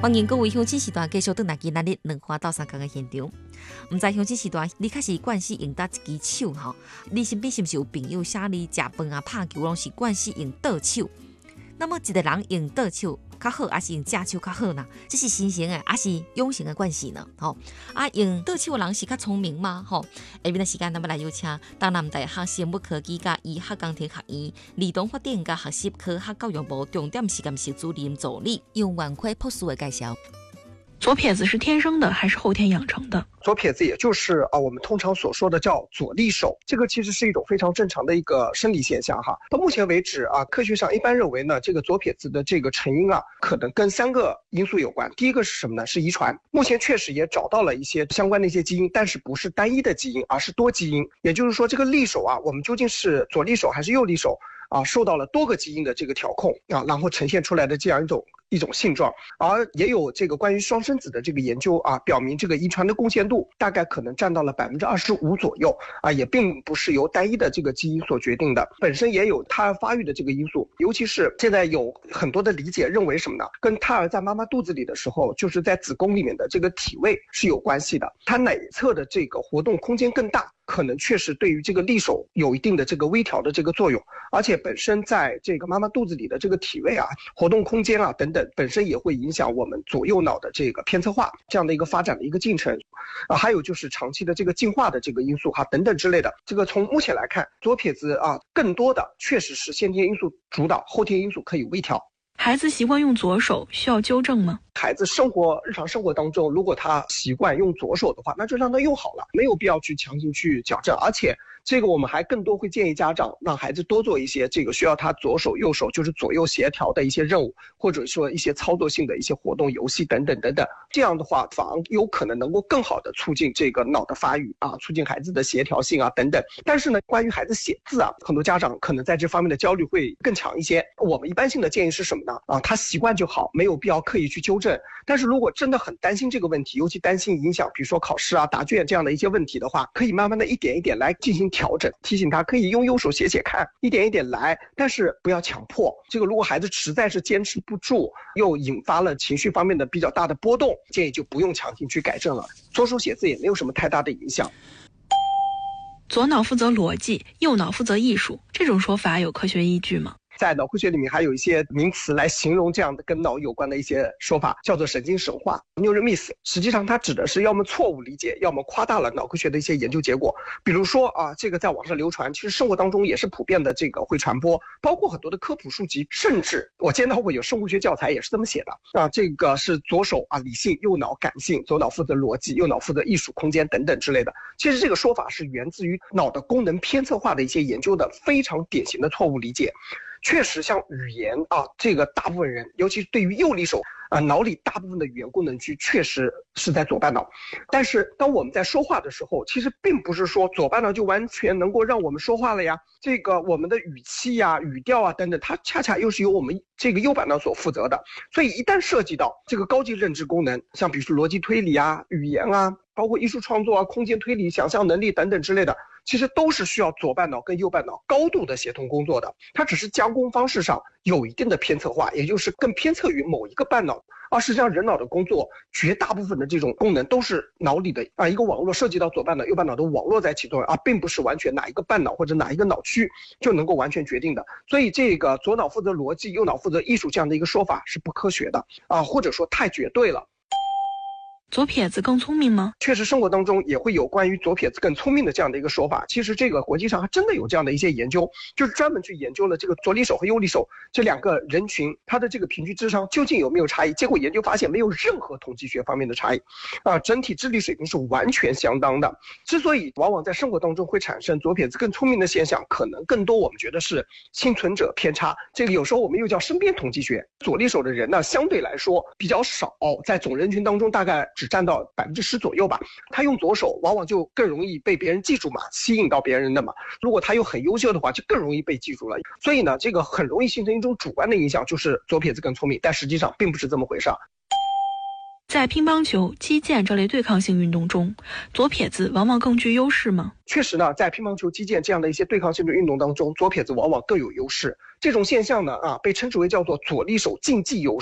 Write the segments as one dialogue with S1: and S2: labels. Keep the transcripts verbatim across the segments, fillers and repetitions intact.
S1: 欢迎各位乡亲时段继续回来今仔日两花到三工的现场。唔知乡亲时段，你开始惯势用搭一支手吼？你身边是不是有朋友写你食饭啊、拍球拢是惯势用倒手？那么一个人用倒手较好，还是用正手较好呢？这是新型的，还是永型的惯势呢？吼、哦、啊，用倒手的人是较聪明吗？吼、哦，下面的时间咱们来邀请东南大学生物科技甲医学工程学院儿童发展甲学习科学教育部重点实验室主任助理杨万奎博士的介绍。
S2: 左撇子是天生的还是后天养成的？
S3: 左撇子也就是啊我们通常所说的叫左利手，这个其实是一种非常正常的一个生理现象哈。到目前为止啊，科学上一般认为呢，这个左撇子的这个成因啊，可能跟三个因素有关。第一个是什么呢？是遗传。目前确实也找到了一些相关的一些基因，但是不是单一的基因，而是多基因。也就是说，这个利手啊，我们究竟是左利手还是右利手啊，受到了多个基因的这个调控啊，然后呈现出来的这样一种一种性状。而也有这个关于双生子的这个研究啊，表明这个遗传的贡献度大概可能占到了百分之二十五左右啊，也并不是由单一的这个基因所决定的，本身也有胎儿发育的这个因素。尤其是现在有很多的理解认为什么呢？跟胎儿在妈妈肚子里的时候，就是在子宫里面的这个体位是有关系的，它哪一侧的这个活动空间更大，可能确实对于这个利手有一定的这个微调的这个作用。而且本身在这个妈妈肚子里的这个体位啊、活动空间啊等等，本身也会影响我们左右脑的这个偏侧化这样的一个发展的一个进程啊，还有就是长期的这个进化的这个因素哈等等之类的。这个从目前来看，左撇子啊更多的确实是先天因素主导，后天因素可以微调。
S2: 孩子习惯用左手，需要纠正吗？
S3: 孩子生活日常生活当中，如果他习惯用左手的话，那就让他用好了，没有必要去强行去矫正。而且这个我们还更多会建议家长让孩子多做一些这个需要他左手右手就是左右协调的一些任务，或者说一些操作性的一些活动游戏等等等等。这样的话反而有可能能够更好的促进这个脑的发育啊，促进孩子的协调性啊等等。但是呢，关于孩子写字啊，很多家长可能在这方面的焦虑会更强一些。我们一般性的建议是什么呢？啊，他习惯就好，没有必要刻意去纠正。但是如果真的很担心这个问题，尤其担心影响比如说考试啊、答卷这样的一些问题的话，可以慢慢的一点一点来进行调整，提醒他可以用右手写写看，一点一点来，但是不要强迫。这个如果孩子实在是坚持不住，又引发了情绪方面的比较大的波动，建议就不用强行去改正了。左手写字也没有什么太大的影响。
S2: 左脑负责逻辑，右脑负责艺术，这种说法有科学依据吗？
S3: 在脑科学里面还有一些名词来形容这样的跟脑有关的一些说法，叫做神经神话 neural myth。 实际上它指的是要么错误理解，要么夸大了脑科学的一些研究结果。比如说啊，这个在网上流传，其实生活当中也是普遍的这个会传播，包括很多的科普书籍，甚至我见到过有生物学教材也是这么写的啊，这个是左手啊理性，右脑感性，左脑负责逻辑，右脑负责艺术空间等等之类的。其实这个说法是源自于脑的功能偏侧化的一些研究的非常典型的错误理解。确实像语言啊，这个大部分人，尤其对于右利手啊，脑里大部分的语言功能区确实是在左半脑。但是当我们在说话的时候，其实并不是说左半脑就完全能够让我们说话了呀。这个我们的语气呀、语调啊等等，它恰恰又是由我们这个右半脑所负责的。所以一旦涉及到这个高级认知功能，像比如说逻辑推理啊、语言啊，包括艺术创作啊、空间推理、想象能力等等之类的，其实都是需要左半脑跟右半脑高度的协同工作的。它只是加工方式上有一定的偏侧化，也就是更偏侧于某一个半脑。而实际上人脑的工作绝大部分的这种功能都是脑里的啊一个网络，涉及到左半脑右半脑的网络在起作用，而并不是完全哪一个半脑或者哪一个脑区就能够完全决定的。所以这个左脑负责逻辑，右脑负责艺术这样的一个说法是不科学的啊，或者说太绝对了。
S2: 左撇子更聪明吗？
S3: 确实生活当中也会有关于左撇子更聪明的这样的一个说法。其实这个国际上还真的有这样的一些研究，就是专门去研究了这个左利手和右利手这两个人群，他的这个平均智商究竟有没有差异。结果研究发现没有任何统计学方面的差异啊，整体智力水平是完全相当的。之所以往往在生活当中会产生左撇子更聪明的现象，可能更多我们觉得是幸存者偏差，这个有时候我们又叫身边统计学。左利手的人呢相对来说比较少，在总人群当中大概只占到百分之十左右吧。他用左手往往就更容易被别人记住嘛，吸引到别人的嘛。如果他又很优秀的话，就更容易被记住了。所以呢，这个很容易形成一种主观的影响，就是左撇子更聪明，但实际上并不是这么回事。
S2: 在乒乓球、击剑这类对抗性运动中，左撇子往往更具优势吗？
S3: 确实呢，在乒乓球、击剑这样的一些对抗性的运动当中，左撇子往往更有优势。这种现象呢，啊，被称之为叫做左利手竞技优势。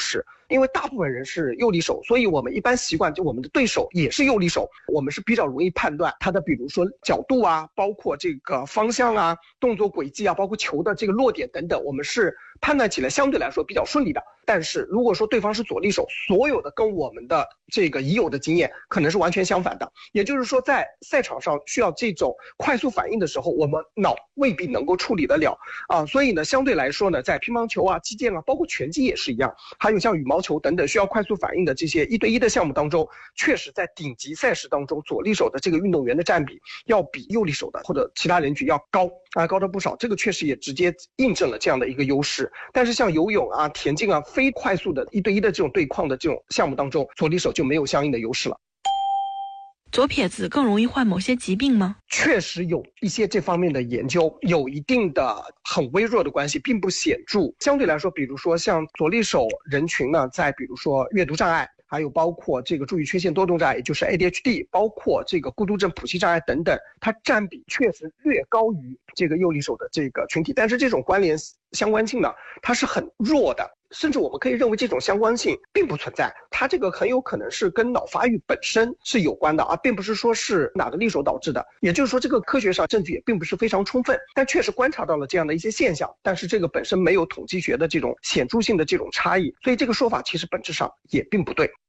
S3: 因为大部分人是右利手，所以我们一般习惯就我们的对手也是右利手，我们是比较容易判断他的比如说角度啊，包括这个方向啊，动作轨迹啊，包括球的这个落点等等，我们是判断起来相对来说比较顺利的。但是如果说对方是左利手，所有的跟我们的这个已有的经验可能是完全相反的。也就是说，在赛场上需要这种快速反应的时候，我们脑未必能够处理得了啊。所以呢，相对来说呢，在乒乓球啊、击剑啊，包括拳击也是一样，还有像羽毛球等等需要快速反应的这些一对一的项目当中，确实在顶级赛事当中，左利手的这个运动员的占比要比右利手的或者其他人群要高啊，高的不少。这个确实也直接印证了这样的一个优势。但是像游泳啊、田径啊，非快速的一对一的这种对抗的这种项目当中，左利手就没有相应的优势了。
S2: 左撇子更容易患某些疾病吗？
S3: 确实有一些这方面的研究，有一定的很微弱的关系，并不显著。相对来说，比如说像左利手人群呢，在比如说阅读障碍，还有包括这个注意缺陷多动障碍，也就是 A D H D， 包括这个孤独症谱系障碍等等，它占比确实略高于这个右利手的这个群体，但是这种关联相关性呢，它是很弱的。甚至我们可以认为这种相关性并不存在，它这个很有可能是跟脑发育本身是有关的，而并不是说是哪个利手导致的。也就是说，这个科学上证据也并不是非常充分，但确实观察到了这样的一些现象，但是这个本身没有统计学的这种显著性的这种差异，所以这个说法其实本质上也并不对。